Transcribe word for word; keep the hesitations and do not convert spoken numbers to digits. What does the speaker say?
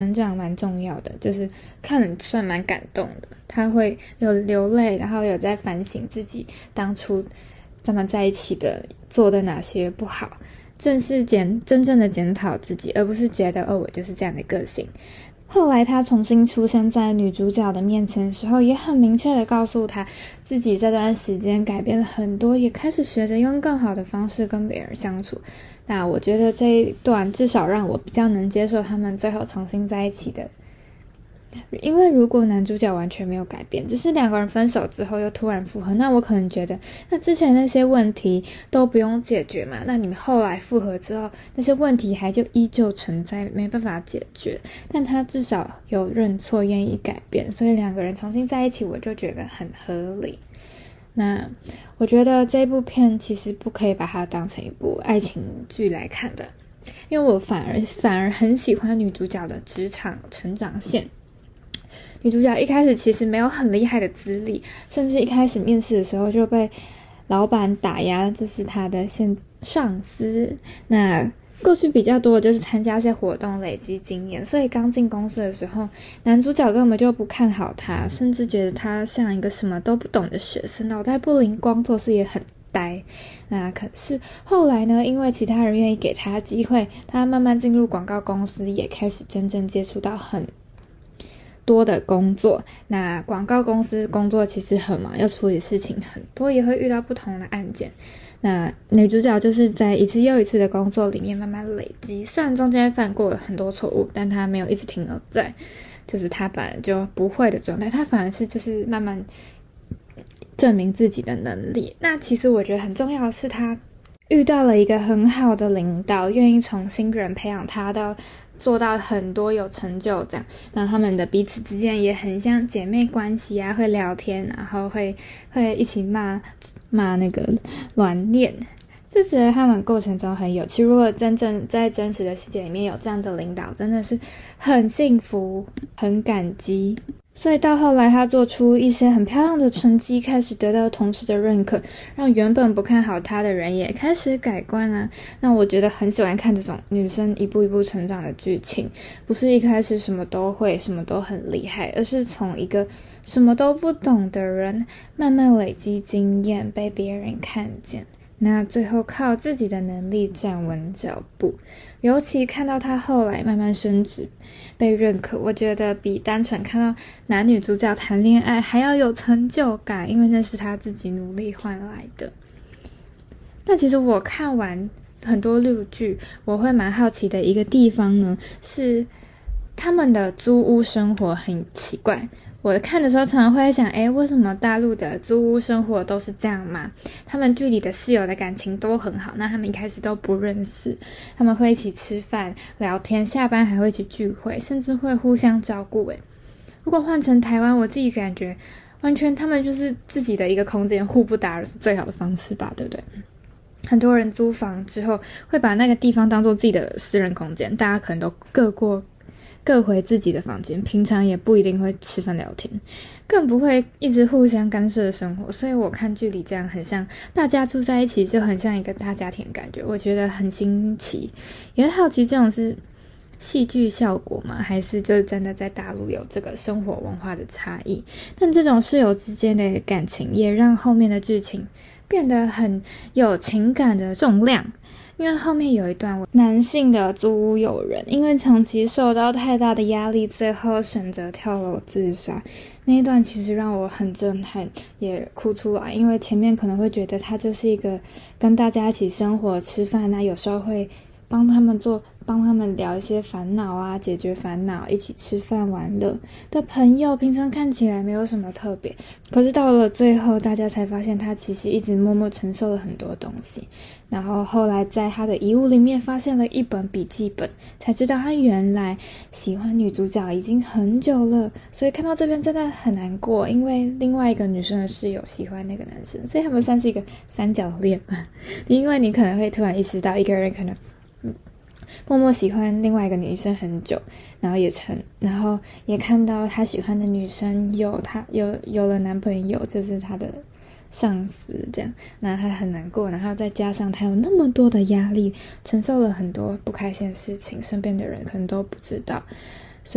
成长蛮重要的，就是看了算蛮感动的，他会有流泪，然后有在反省自己当初他们在一起的做的哪些不好，正是检真正的检讨自己，而不是觉得哦我就是这样的个性。后来他重新出现在女主角的面前的时候，也很明确的告诉她自己这段时间改变了很多，也开始学着用更好的方式跟别人相处。那我觉得这一段至少让我比较能接受他们最后重新在一起的，因为如果男主角完全没有改变，只是两个人分手之后又突然复合，那我可能觉得那之前那些问题都不用解决嘛，那你们后来复合之后那些问题还就依旧存在，没办法解决，但他至少有认错愿意改变，所以两个人重新在一起我就觉得很合理。那我觉得这部片其实不可以把它当成一部爱情剧来看的，因为我反而反而很喜欢女主角的职场成长线。女主角一开始其实没有很厉害的资历，甚至一开始面试的时候就被老板打压，就是她的现上司。那过去比较多的就是参加一些活动累积经验，所以刚进公司的时候男主角根本就不看好他，甚至觉得他像一个什么都不懂的学生，脑袋不灵光，做事也很呆。那可是后来呢，因为其他人愿意给他机会，他慢慢进入广告公司，也开始真正接触到很多的工作。那广告公司工作其实很忙，要处理事情很多，也会遇到不同的案件。那女主角就是在一次又一次的工作里面慢慢累积，虽然中间犯过了很多错误，但她没有一直停留在就是她本来就不会的状态，她反而是就是慢慢证明自己的能力。那其实我觉得很重要的是她遇到了一个很好的领导，愿意从新人培养她到做到很多有成就这样。那他们的彼此之间也很像姐妹关系啊，会聊天，然后会会一起骂骂那个卵恋，就觉得他们过程中很有趣。如果真正在真实的世界里面有这样的领导，真的是很幸福很感激。所以到后来他做出一些很漂亮的成绩，开始得到同事的认可，让原本不看好他的人也开始改观啊。那我觉得很喜欢看这种女生一步一步成长的剧情，不是一开始什么都会什么都很厉害，而是从一个什么都不懂的人慢慢累积经验，被别人看见，那最后靠自己的能力站稳脚步。尤其看到他后来慢慢升职被认可，我觉得比单纯看到男女主角谈恋爱还要有成就感，因为那是他自己努力换来的。那其实我看完很多陆剧，我会蛮好奇的一个地方呢，是他们的租屋生活很奇怪。我看的时候常常会想，诶，为什么大陆的租屋生活都是这样吗？他们剧里的室友的感情都很好，那他们一开始都不认识，他们会一起吃饭聊天，下班还会一起聚会，甚至会互相照顾。诶，如果换成台湾，我自己感觉完全他们就是自己的一个空间，互不打扰是最好的方式吧，对不对？很多人租房之后会把那个地方当作自己的私人空间，大家可能都各过各回自己的房间，平常也不一定会吃饭聊天，更不会一直互相干涉生活。所以我看剧里这样很像大家住在一起，就很像一个大家庭的感觉，我觉得很新奇，也好奇这种是戏剧效果吗？还是就是真的在大陆有这个生活文化的差异？但这种室友之间的感情也让后面的剧情变得很有情感的重量。因为后面有一段男性的租屋友人因为长期受到太大的压力，最后选择跳楼自杀，那一段其实让我很震撼，也哭出来。因为前面可能会觉得他就是一个跟大家一起生活吃饭，那有时候会帮他们做帮他们聊一些烦恼啊，解决烦恼，一起吃饭玩乐的朋友，平常看起来没有什么特别，可是到了最后大家才发现他其实一直默默承受了很多东西。然后后来在他的遗物里面发现了一本笔记本，才知道他原来喜欢女主角已经很久了。所以看到这边真的很难过，因为另外一个女生的室友喜欢那个男生，所以他们算是一个三角恋嘛。因为你可能会突然意识到一个人可能默默喜欢另外一个女生很久，然后也成，然后也看到他喜欢的女生有他有有了男朋友，就是他的上司这样，那他很难过，然后再加上他有那么多的压力，承受了很多不开心的事情，身边的人可能都不知道。